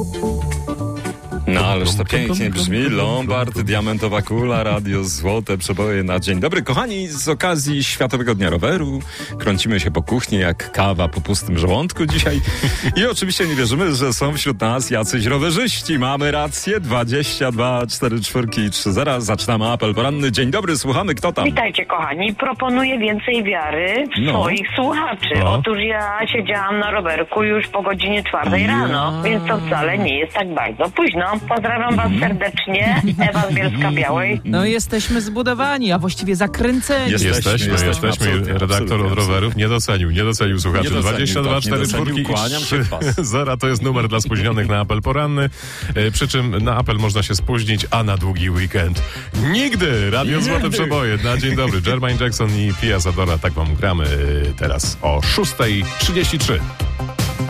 No ależ to pięknie brzmi. Lombard, diamentowa kula, radio, złote przeboje na dzień dobry. Kochani, z okazji Światowego Dnia Roweru kręcimy się po kuchni jak kawa po pustym żołądku dzisiaj. I oczywiście nie wierzymy, że są wśród nas jacyś rowerzyści. Mamy rację. 22 44 30. Zaczynamy apel poranny. Dzień dobry, słuchamy. Kto tam? Witajcie, kochani. Proponuję więcej wiary w swoich słuchaczy. Otóż ja siedziałam na rowerku już po godzinie 4 rano, więc to wcale nie jest tak bardzo późno. Pozdrawiam was serdecznie. Ewa z Bielska-Białej. No jesteśmy zbudowani, a właściwie zakręceni. Jesteśmy. Redaktor od rowerów nie docenił słuchaczy. 22 4 4 kłaniam się w pas. 0 to jest numer dla spóźnionych na apel poranny. Przy czym na apel można się spóźnić, a na długi weekend nigdy. Radio Złote Przeboje. Na dzień dobry. Jermaine Jackson i Pia Zadora. Tak wam gramy teraz o 6:33.